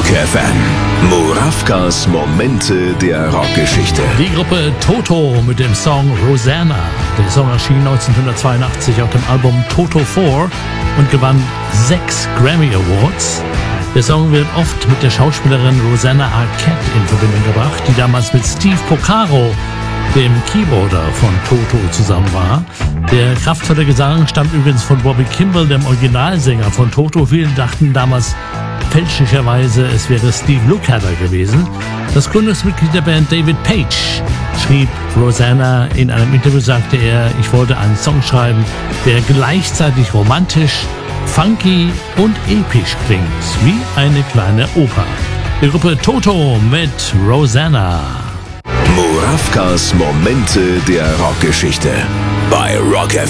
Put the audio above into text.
Rock FM. Murawkas Momente der Rockgeschichte. Die Gruppe Toto mit dem Song Rosanna. Der Song erschien 1982 auf dem Album Toto 4 und gewann 6 Grammy Awards. Der Song wird oft mit der Schauspielerin Rosanna Arquette in Verbindung gebracht, die damals mit Steve Porcaro, dem Keyboarder von Toto, zusammen war. Der kraftvolle Gesang stammt übrigens von Bobby Kimball, dem Originalsänger von Toto. Viele dachten damals fälschlicherweise, es wäre Steve Lukather gewesen. Das Gründungsmitglied der Band David Page schrieb Rosanna. In einem Interview sagte er, ich wollte einen Song schreiben, der gleichzeitig romantisch, funky und episch klingt, wie eine kleine Oper. Die Gruppe Toto mit Rosanna. Murawkas Momente der Rockgeschichte bei Rock FM.